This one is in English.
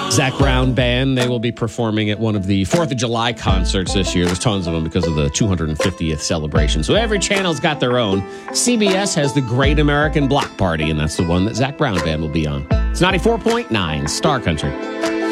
Zac Brown Band, they will be performing at one of the 4th of July concerts this year. There's tons of them because of the 250th celebration. So every channel's got their own. CBS has the Great American Block Party, and that's the one that Zac Brown Band will be on. It's 94.9 Star Country.